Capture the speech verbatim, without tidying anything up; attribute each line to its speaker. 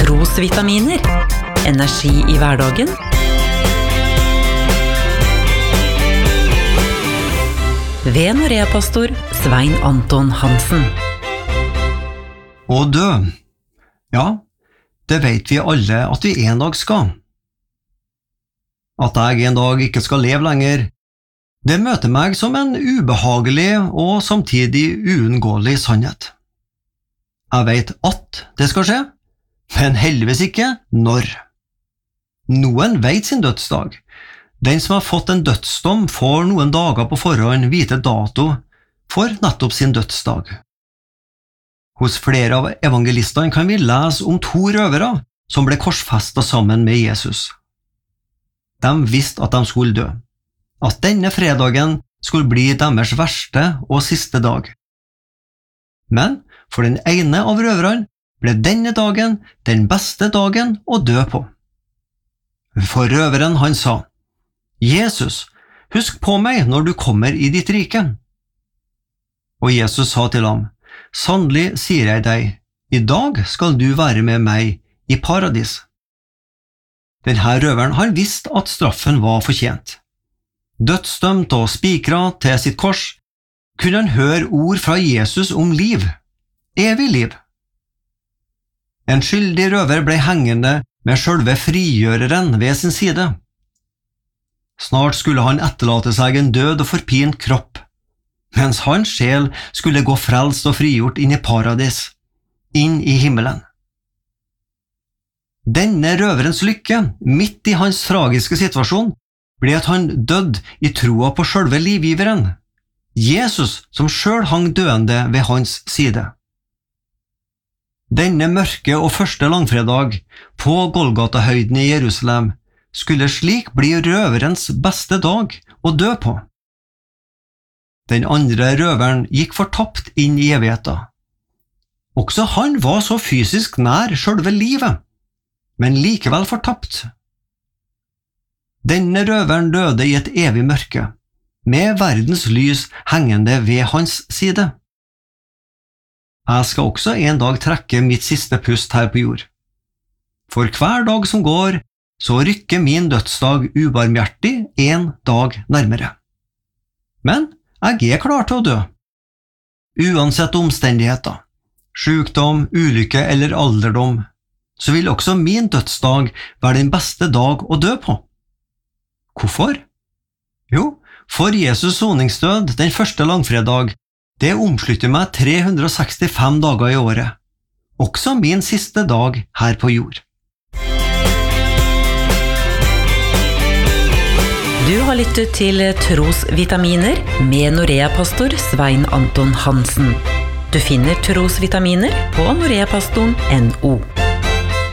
Speaker 1: Trosvitaminer. Energi i hverdagen. Ved Norea-pastor Svein Anton Hansen.
Speaker 2: Å dø. Ja, det vet vi alle at vi en dag skal. At jeg en dag ikke skal leve lenger, det møter meg som en ubehagelig og samtidig uunngåelig sannhet. Jeg vet at det skal skje, men heldigvis ikke når. Noen vet sin dødsdag. Den som har fått en dødsdom får noen dager på forhånd vite dato for nettopp sin dødsdag. Hos flere av evangelistene kan vi lese om to røvere som ble korsfestet sammen med Jesus. De visste at de skulle dø, at denne fredagen skulle bli deres verste og siste dag. Men for den ene av røverne ble denne dagen den beste dagen å dø på. For røveren han sa, «Jesus, husk på meg når du kommer i ditt rike.» Og Jesus sa til ham, «Sannelig sier jeg deg, i dag skal du være med meg i paradis.» Denne røveren har visst at straffen var fortjent. Dødsdømt og spikret til sitt kors, kunne han høre ord fra Jesus om liv, evig liv. En skyldig røver ble hengende med selve frigjøreren ved sin side. Snart skulle han etterlate seg en død og forpint kropp, mens hans sjel skulle gå frelst og frigjort inn i paradis, inn i himmelen. Denne røverens lykke, midt i hans tragiske situasjon, ble at han døde i troa på selve livgiveren, Jesus som selv hang døende ved hans side. Denne mørke og første langfredag på Golgata-høyden i Jerusalem skulle slik bli røverens beste dag å dø på. Den andre røveren gikk fortapt inn i evigheten. Også han var så fysisk nær selve livet, men likevel fortapt. Denne røveren døde i et evig mørke, med verdens lys hengende ved hans side. Jeg skal også en dag trekke mitt siste pust her på jord. For hver dag som går, så rykker min dødsdag ubarmhjertig en dag nærmere. Men jeg er klar til å dø. Uansett omstendigheter, sykdom, ulykke eller alderdom, så vil også min dødsdag være den beste dag å dø på. Hvorfor? Jo, for Jesus soningsdød den første langfredag, det omslutter meg tre hundre og sekstifem dager i året, også min siste dag her på jord.
Speaker 1: Du har lyttet til Trosvitaminer med Norea-pastor Svein Anton Hansen. Du finner Trosvitaminer på noreapastoren punktum no.